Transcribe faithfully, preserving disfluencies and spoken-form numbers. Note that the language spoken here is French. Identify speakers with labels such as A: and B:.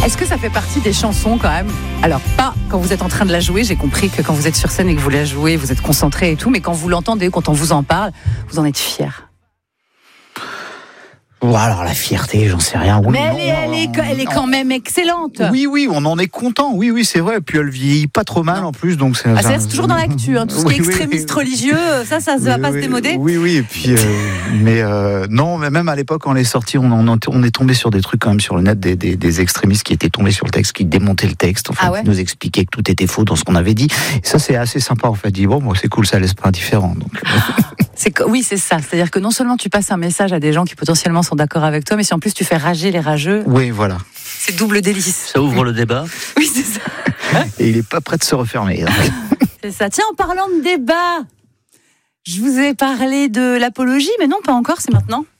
A: Est-ce que ça fait partie des chansons quand même ? Alors pas quand vous êtes en train de la jouer, j'ai compris que quand vous êtes sur scène et que vous la jouez, vous êtes concentré et tout, mais quand vous l'entendez, quand on vous en parle, vous en êtes fier.
B: Bon, alors la fierté, j'en sais rien. Oui,
A: mais elle,
B: non,
A: est, elle, est, elle est quand même excellente.
B: Oui, oui, on en est content. Oui, oui, c'est vrai. Puis elle vieillit pas trop mal
A: non.
B: en plus, donc c'est.
A: Ah, c'est, c'est toujours dans l'actu, hein, tout ce qui est extrémiste oui, oui. religieux, ça, ça ne
B: oui,
A: va pas
B: oui,
A: se démoder.
B: Oui, oui. Et puis, euh, mais euh, non, mais même à l'époque quand elle est sortie, on, on, on est tombé sur des trucs quand même sur le net, des, des, des extrémistes qui étaient tombés sur le texte, qui démontaient le texte, enfin, ah ouais. qui nous expliquaient que tout était faux dans ce qu'on avait dit. Et ça, c'est assez sympa en fait. Dit bon, bon c'est cool, ça laisse pas indifférent. Donc.
A: C'est, oui, c'est ça. C'est-à-dire que non seulement tu passes un message à des gens qui potentiellement sont d'accord avec toi, mais si en plus tu fais rager les rageux.
B: Oui, voilà.
A: C'est double délice.
C: Ça ouvre le débat.
A: Oui, c'est ça.
B: Et il n'est pas prêt de se refermer.
A: C'est ça. Tiens, en parlant de débat, je vous ai parlé de l'apologie, mais non, pas encore, c'est maintenant.